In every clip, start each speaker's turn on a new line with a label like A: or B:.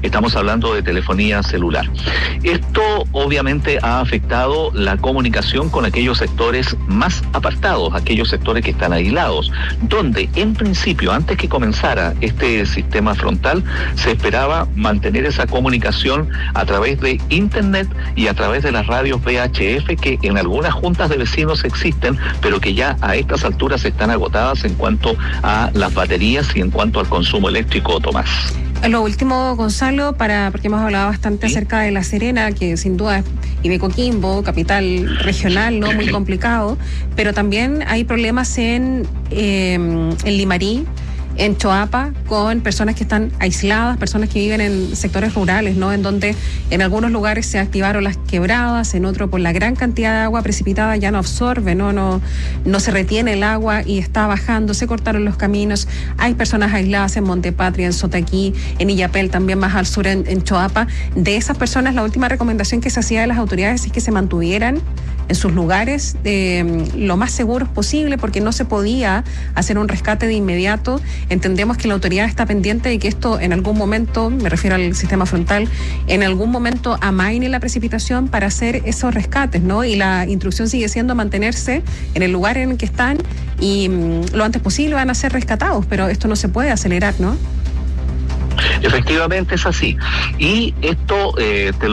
A: Estamos hablando de telefonía celular. Esto obviamente ha afectado la comunicación con aquellos sectores más apartados, aquellos sectores que están aislados, donde en principio, antes que comenzara este sistema frontal, se esperaba mantener esa comunicación a través de internet y a través de las radios VHF, que en algunas juntas de vecinos existen, pero que ya a estas alturas están agotadas en cuanto a las baterías y en cuanto al consumo eléctrico, Tomás.
B: Lo último, Gonzalo, porque hemos hablado bastante acerca de La Serena, que sin duda, y de Coquimbo, capital regional, no muy complicado, pero también hay problemas en Limarí, en Choapa, con personas que están aisladas, personas que viven en sectores rurales, ¿no? En donde en algunos lugares se activaron las quebradas, en otro por la gran cantidad de agua precipitada ya no absorbe, no se retiene el agua y está bajando, se cortaron los caminos. Hay personas aisladas en Montepatria, en Sotaquí, en Illapel, también más al sur en Choapa. De esas personas, la última recomendación que se hacía de las autoridades es que se mantuvieran en sus lugares lo más seguros posible, porque no se podía hacer un rescate de inmediato. Entendemos que la autoridad está pendiente de que esto en algún momento, me refiero al sistema frontal, en algún momento amaine la precipitación para hacer esos rescates, ¿no? Y la instrucción sigue siendo mantenerse en el lugar en el que están y lo antes posible van a ser rescatados, pero esto no se puede acelerar, ¿no?
A: Efectivamente es así. Y esto te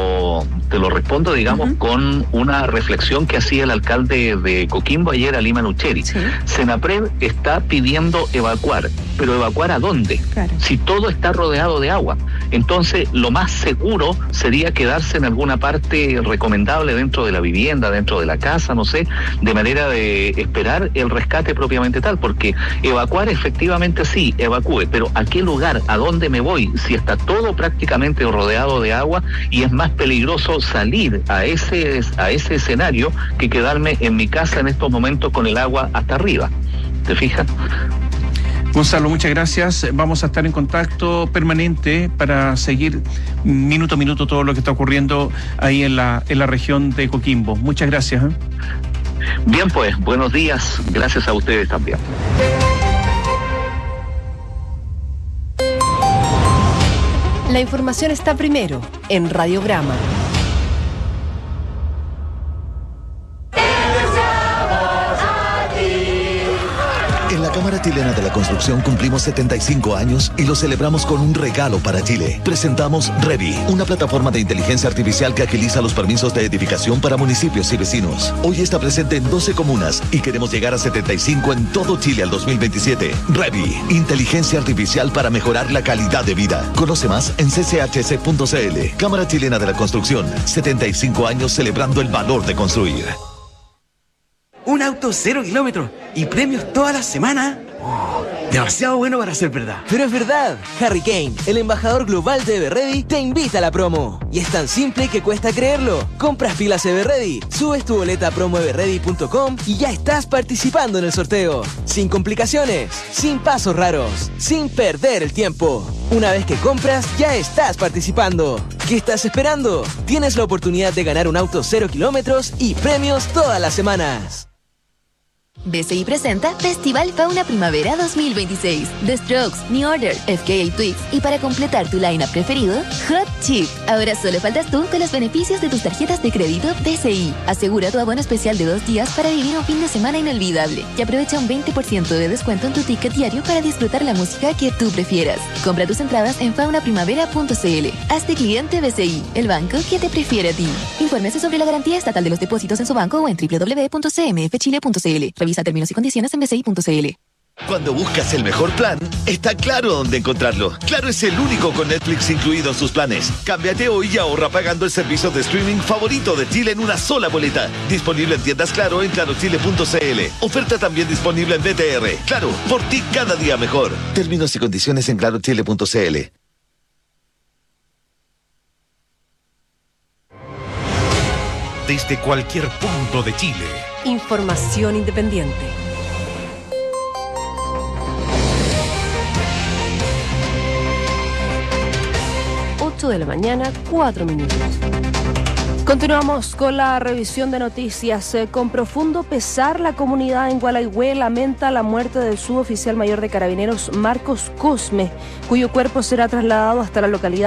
A: lo respondo, digamos, con una reflexión que hacía el alcalde de Coquimbo ayer, Alima Nucheri. Sí. Senapred está pidiendo evacuar, pero ¿evacuar a dónde? Claro. Si todo está rodeado de agua. Entonces, lo más seguro sería quedarse en alguna parte recomendable dentro de la vivienda, dentro de la casa, no sé, de manera de esperar el rescate propiamente tal, porque evacuar efectivamente sí, evacúe, pero ¿a qué lugar? ¿A dónde me voy? Si está todo prácticamente rodeado de agua y es más peligroso salir a ese escenario que quedarme en mi casa en estos momentos con el agua hasta arriba. ¿Te fijas?
C: Gonzalo, muchas gracias. Vamos a estar en contacto permanente para seguir minuto a minuto todo lo que está ocurriendo ahí en la región de Coquimbo. Muchas gracias.
A: Bien, pues, buenos días. Gracias a ustedes también.
D: La información está primero en Radiograma.
E: En la Cámara Chilena de la Construcción cumplimos 75 años y lo celebramos con un regalo para Chile. Presentamos Revi, una plataforma de inteligencia artificial que agiliza los permisos de edificación para municipios y vecinos. Hoy está presente en 12 comunas y queremos llegar a 75 en todo Chile al 2027. Revi, inteligencia artificial para mejorar la calidad de vida. Conoce más en cchc.cl. Cámara Chilena de la Construcción, 75 años celebrando el valor de construir.
F: Un auto 0 kilómetros y premios toda la semana. Demasiado bueno para ser verdad.
G: Pero es verdad. Harry Kane, el embajador global de Everready, te invita a la promo. Y es tan simple que cuesta creerlo. Compras pilas Everready, subes tu boleta a promoeverready.com y ya estás participando en el sorteo. Sin complicaciones, sin pasos raros, sin perder el tiempo. Una vez que compras, ya estás participando. ¿Qué estás esperando? Tienes la oportunidad de ganar un auto 0 kilómetros y premios todas las semanas.
H: BCI presenta Festival Fauna Primavera 2026. The Strokes, New Order, FKA Twigs y para completar tu line-up preferido, Hot Chip. Ahora solo faltas tú con los beneficios de tus tarjetas de crédito BCI. Asegura tu abono especial de 2 días para vivir un fin de semana inolvidable y aprovecha un 20% de descuento en tu ticket diario para disfrutar la música que tú prefieras. Compra tus entradas en faunaprimavera.cl. Hazte cliente BCI, el banco que te prefiere a ti. Infórmese sobre la garantía estatal de los depósitos en su banco o en www.cmfchile.cl. Revisa términos y condiciones en bci.cl.
E: Cuando buscas el mejor plan, está Claro dónde encontrarlo. Claro es el único con Netflix incluido en sus planes. Cámbiate hoy y ahorra pagando el servicio de streaming favorito de Chile en una sola boleta. Disponible en tiendas Claro en clarochile.cl. Oferta también disponible en BTR. Claro, por ti cada día mejor. Términos y condiciones en clarochile.cl.
I: Desde cualquier punto de Chile.
D: Información independiente. 8 de la mañana, 4 minutos. Continuamos con la revisión de noticias. Con profundo pesar, la comunidad en Gualaihue lamenta la muerte del suboficial mayor de Carabineros Marcos Cosme, cuyo cuerpo será trasladado hasta la localidad